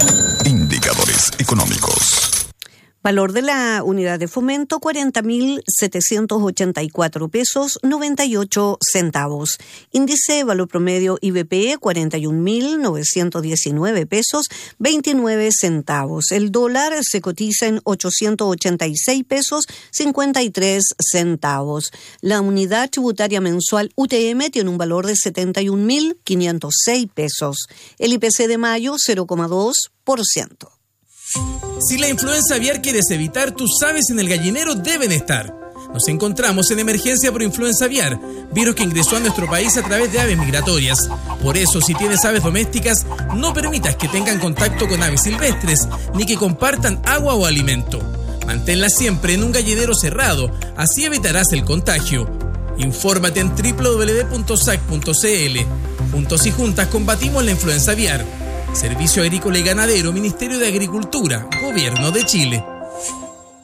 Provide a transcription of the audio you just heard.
Indicadores económicos. Valor de la unidad de fomento, 40.784 pesos 98 centavos. Índice valor promedio IBPE, 41.919 pesos 29 centavos. El dólar se cotiza en 886 pesos 53 centavos. La unidad tributaria mensual UTM tiene un valor de 71.506 pesos. El IPC de mayo, 0,2%. Si la influenza aviar quieres evitar, tus aves en el gallinero deben estar. Nos encontramos en emergencia por influenza aviar, virus que ingresó a nuestro país a través de aves migratorias. Por eso, si tienes aves domésticas, no permitas que tengan contacto con aves silvestres, ni que compartan agua o alimento. Manténlas siempre en un gallinero cerrado, así evitarás el contagio. Infórmate en www.sac.cl. Juntos y juntas combatimos la influenza aviar. Servicio Agrícola y Ganadero, Ministerio de Agricultura, Gobierno de Chile.